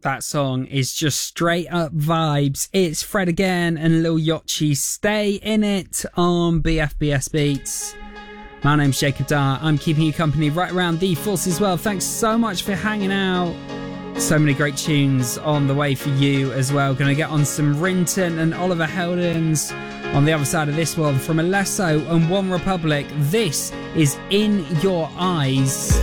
That song is just straight up vibes. It's Fred again and Lil Yachty, Stay In It on BFBS Beats. My name's Jacob Dyer. I'm keeping you company right around the Forces World. Thanks so much for hanging out. So many great tunes on the way for you as well. Going to get on some Rinton and Oliver Heldens on the other side of this one from Alesso and One Republic. This is In Your Eyes.